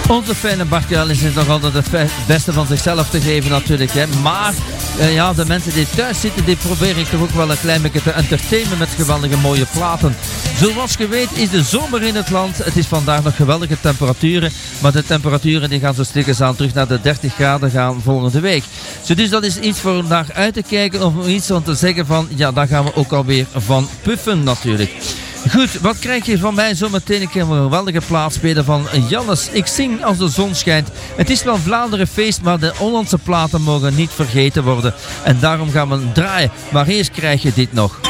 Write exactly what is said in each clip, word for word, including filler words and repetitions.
Onze fijne Bart Kuijlens is nog altijd het beste van zichzelf te geven natuurlijk. Hè. Maar uh, ja, de mensen die thuis zitten, die probeer ik toch ook wel een klein beetje te entertainen met geweldige mooie platen. Zoals je weet is de zomer in het land. Het is vandaag nog geweldige temperaturen. Maar de temperaturen die gaan zo stilletjes aan terug naar de dertig graden gaan volgende week. So, dus dat is iets voor naar uit te kijken. Of iets om te zeggen van, ja, daar gaan we ook alweer van puffen natuurlijk. Goed, wat krijg je van mij zometeen? Ik heb een geweldige plaats spelen van Jannes. Ik zing als de zon schijnt. Het is wel Vlaanderen feest, maar de Hollandse platen mogen niet vergeten worden. En daarom gaan we draaien. Maar eerst krijg je dit nog.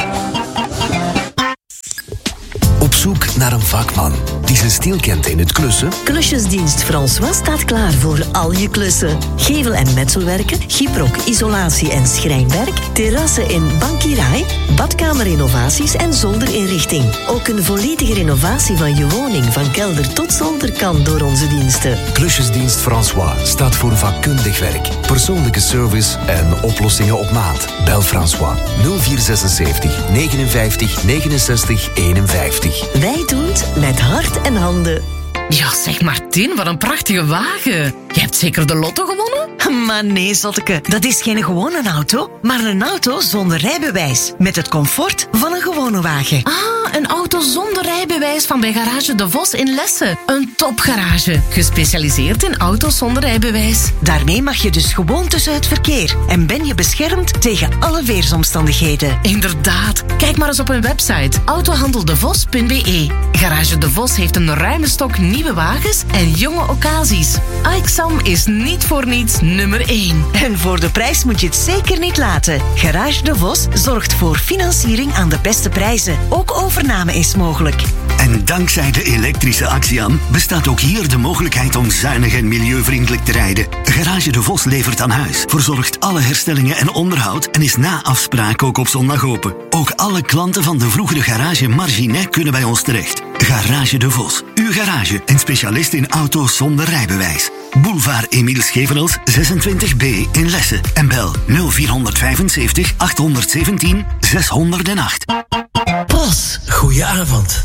Op zoek naar een vakman die zijn stil kent in het klussen? Klusjesdienst François staat klaar voor al je klussen. Gevel- en metselwerken, gyprok, isolatie en schrijnwerk, terrassen in Bankirai, badkamerinnovaties en zolderinrichting. Ook een volledige renovatie van je woning van kelder tot zolder kan door onze diensten. Klusjesdienst François staat voor vakkundig werk, persoonlijke service en oplossingen op maat. Bel François nul vier zesenzeventig negenenvijftig negenenzestig eenenvijftig. Wij doen het met hart en handen. Ja, zeg Martin, wat een prachtige wagen. Je hebt zeker de lotto gewonnen? Maar nee, zotteke, dat is geen gewone auto, maar een auto zonder rijbewijs. Met het comfort van een gewone wagen. Ah, een auto zonder rijbewijs van bij Garage De Vos in Lesse. Een topgarage, gespecialiseerd in auto's zonder rijbewijs. Daarmee mag je dus gewoon tussen het verkeer en ben je beschermd tegen alle weersomstandigheden. Inderdaad, kijk maar eens op hun website autohandeldevos punt be. Garage De Vos heeft een ruime stok nieuwe wagens en jonge occasies. Aixam is niet voor niets nummer één. En voor de prijs moet je het zeker niet laten. Garage De Vos zorgt voor financiering aan de beste prijzen. Ook overname is mogelijk. En dankzij de elektrische Axian bestaat ook hier de mogelijkheid om zuinig en milieuvriendelijk te rijden. Garage De Vos levert aan huis, verzorgt alle herstellingen en onderhoud en is na afspraak ook op zondag open. Ook alle klanten van de vroegere garage Marginet kunnen bij ons terecht. Garage De Vos, uw garage en specialist in auto's zonder rijbewijs. Boulevard Emile Schevenels zesentwintig B in Lesse. En bel nul vierhonderdvijfenzeventig achthonderdzeventien zeshonderdacht. Pros, goedenavond.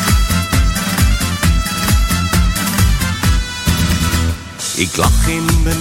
Ik lag in mijn